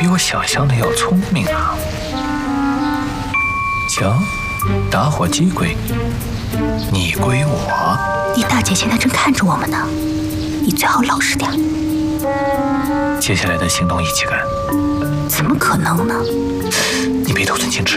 比我想象的要聪明啊！瞧，打火机归你，你归我。 你大姐现在正看着我们呢，你最好老实点。 接下来的行动一起干。 怎么可能呢？ 你别得寸进尺。